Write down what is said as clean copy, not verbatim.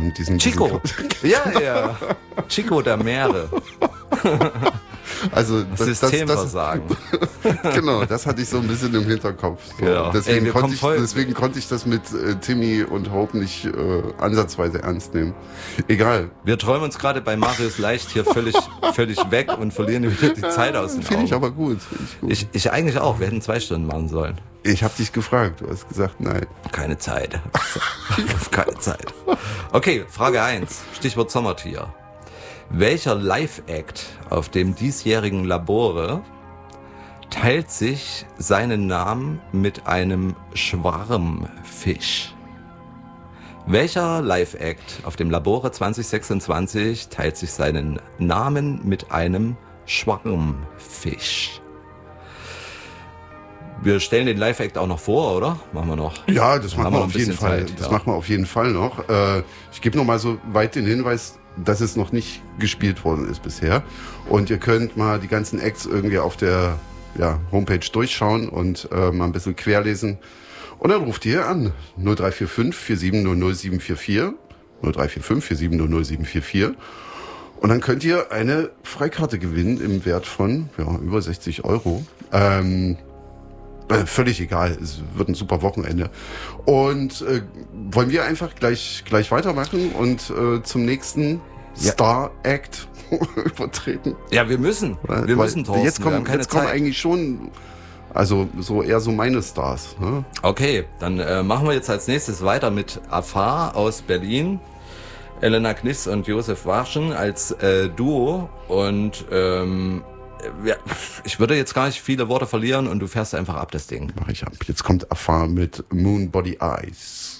Chico. Ja. Chico der Meere. Also Systemversagen. Genau, das hatte ich so ein bisschen im Hinterkopf. So. Ja. Deswegen konnte ich das mit Timmy und Hope nicht ansatzweise ernst nehmen. Egal. Wir träumen uns gerade bei Marius Leicht hier völlig weg und verlieren wieder die Zeit aus den Augen. Finde ich aber gut. Ich eigentlich auch. Wir hätten 2 Stunden machen sollen. Ich habe dich gefragt. Du hast gesagt, nein. Keine Zeit. Keine Zeit. Okay, Frage 1. Stichwort Sommertier. Welcher Live-Act auf dem diesjährigen Labore teilt sich seinen Namen mit einem Schwarmfisch? Welcher Live-Act auf dem Labore 2026 teilt sich seinen Namen mit einem Schwarmfisch? Wir stellen den Live-Act auch noch vor, oder? Machen wir noch? Ja, das machen wir auf jeden Fall. Zeit, das machen wir auf jeden Fall noch. Ich gebe noch mal so weit den Hinweis, dass es noch nicht gespielt worden ist bisher. Und ihr könnt mal die ganzen Acts irgendwie auf der Homepage durchschauen und mal ein bisschen querlesen. Und dann ruft ihr an. 0345 4700 744. 0345 4700 744. Und dann könnt ihr eine Freikarte gewinnen im Wert von über 60 Euro. Völlig egal, es wird ein super Wochenende. Und wollen wir einfach gleich weitermachen und zum nächsten Star-Act übertreten? Ja, wir müssen. Wir müssen, Thorsten. Jetzt kommen eigentlich schon, also so eher so meine Stars. Ne? Okay, dann machen wir jetzt als nächstes weiter mit Afar aus Berlin. Elena Kniss und Josef Warschen als Duo. Und ich würde jetzt gar nicht viele Worte verlieren und du fährst einfach ab das Ding. Mach ich ab. Jetzt kommt Afar mit Moon Body Eyes.